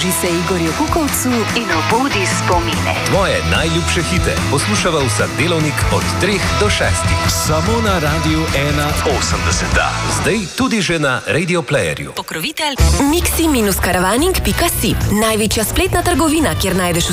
Pridruži se Igorju Kukovcu in obudi spomine. Tvoje najljubše hite poslušava vsak delovnik od 3 do 6. Samo na Radiu 81. Zdaj tudi že na Radio Playerju. Pokrovitelj Mixi-karavaning.si. Največja spletna trgovina, kjer najdeš